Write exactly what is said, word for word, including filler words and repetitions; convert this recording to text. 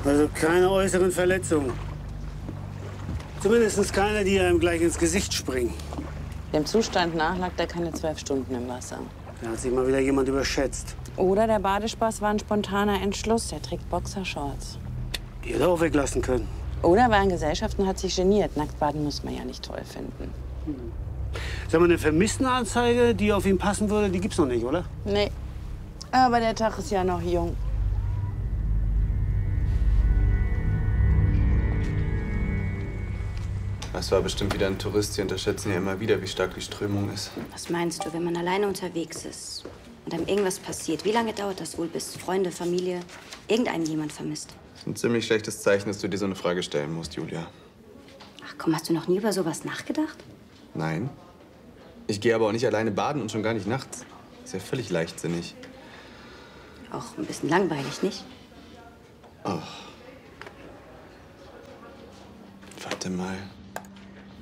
Also keine äußeren Verletzungen. Zumindest keine, die einem gleich ins Gesicht springen. Dem Zustand nach lag der keine zwölf Stunden im Wasser. Da hat sich mal wieder jemand überschätzt. Oder der Badespaß war ein spontaner Entschluss. Der trägt Boxershorts. Die hätte er auch weglassen können. Oder war in Gesellschaft und hat sich geniert. Nacktbaden muss man ja nicht toll finden. Hm. Sag mal, eine Vermisstenanzeige, die auf ihn passen würde, die gibt's noch nicht, oder? Nee. Aber der Tag ist ja noch jung. Das war bestimmt wieder ein Tourist. Sie unterschätzen ja immer wieder, wie stark die Strömung ist. Was meinst du, wenn man alleine unterwegs ist und einem irgendwas passiert? Wie lange dauert das wohl, bis Freunde, Familie, irgendeinen jemand vermisst? Das ist ein ziemlich schlechtes Zeichen, dass du dir so eine Frage stellen musst, Julia. Ach komm, hast du noch nie über sowas nachgedacht? Nein. Ich gehe aber auch nicht alleine baden und schon gar nicht nachts. Das ist ja völlig leichtsinnig. Auch ein bisschen langweilig, nicht? Oh. Warte mal.